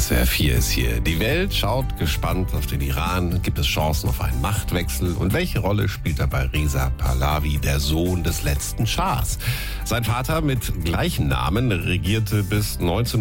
SWR 4 ist hier. Die Welt schaut gespannt auf den Iran. Gibt es Chancen auf einen Machtwechsel? Und welche Rolle spielt dabei Reza Pahlavi, der Sohn des letzten Schahs? Sein Vater mit gleichem Namen regierte bis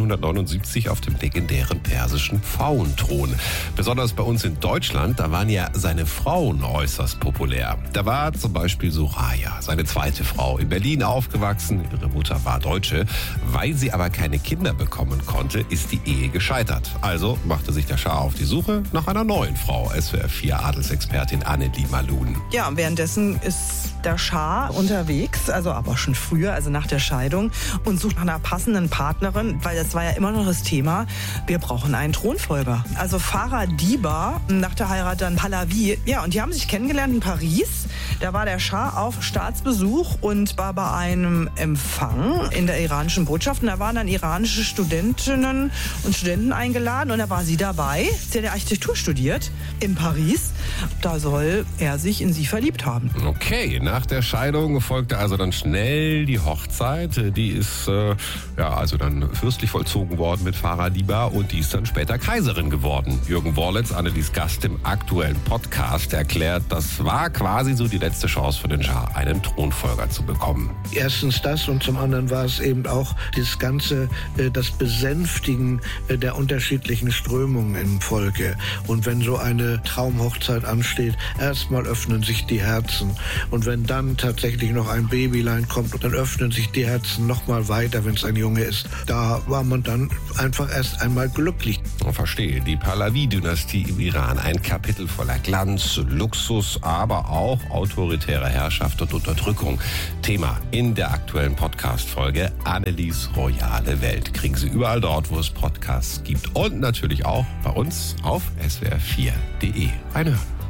1979 auf dem legendären persischen Pfauenthron. Besonders bei uns in Deutschland, da waren ja seine Frauen äußerst populär. Da war zum Beispiel Soraya, seine zweite Frau, in Berlin aufgewachsen. Ihre Mutter war Deutsche. Weil sie aber keine Kinder bekommen konnte, ist die Ehe gescheitert. Also machte sich der Schah auf die Suche nach einer neuen Frau. SWR 4 Adelsexpertin Annelie Malun. Ja, währenddessen ist der Schah unterwegs, also aber schon früher, also nach der Scheidung, und sucht nach einer passenden Partnerin, weil das war ja immer noch das Thema, wir brauchen einen Thronfolger. Also Farah Diba, nach der Heirat dann Pahlavi. Ja, und die haben sich kennengelernt in Paris. Da war der Schah auf Staatsbesuch und war bei einem Empfang in der iranischen Botschaft. Und da waren dann iranische Studentinnen und Studenten eingeladen und da war sie dabei. Sie hat ja Architektur studiert in Paris. Da soll er sich in sie verliebt haben. Okay, nach der Scheidung folgte also dann schnell die Hochzeit. Die ist also dann fürstlich vollzogen worden mit Farah Diba und die ist dann später Kaiserin geworden. Jürgen Worlitz, Annelies Gast im aktuellen Podcast, erklärt, das war quasi so die letzte Chance für den Schah, einen Thronfolger zu bekommen. Erstens das und zum anderen war es eben auch das Ganze, das Besänftigen der unterschiedlichen Strömungen im Volke. Und wenn so eine Traumhochzeit ansteht, erstmal öffnen sich die Herzen. Und wenn dann tatsächlich noch ein Babylein kommt, dann öffnen sich die Herzen noch mal weiter, wenn es ein Junge ist. Da war man dann einfach erst einmal glücklich. Verstehe, die Pahlavi-Dynastie im Iran, ein Kapitel voller Glanz, Luxus, aber auch autoritärer Herrschaft und Unterdrückung. Thema in der aktuellen Podcast-Folge Annelies royale Welt. Kriegen Sie überall dort, wo es Podcasts gibt und natürlich auch bei uns auf swr4.de. Reinhören.